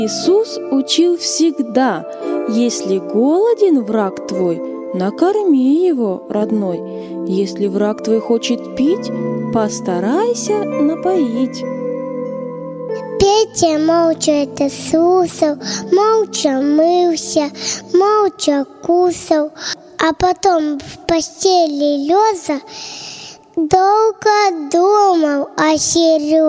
Иисус учил всегда: если голоден враг твой, накорми его, родной. Если враг твой хочет пить, постарайся напоить. Петя молча от Иисуса, молча мылся, молча кусал, а потом в постели лёза долго думал о Серёже.